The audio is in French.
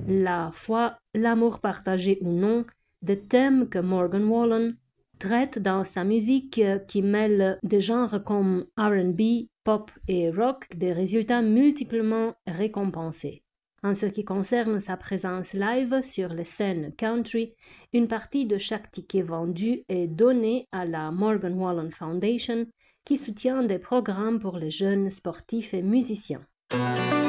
la foi, l'amour partagé ou non, des thèmes que Morgan Wallen traite dans sa musique qui mêle des genres comme R&B, pop et rock, des résultats multiplement récompensés. En ce qui concerne sa présence live sur les scènes country, une partie de chaque ticket vendu est donnée à la Morgan Wallen Foundation qui soutient des programmes pour les jeunes sportifs et musiciens.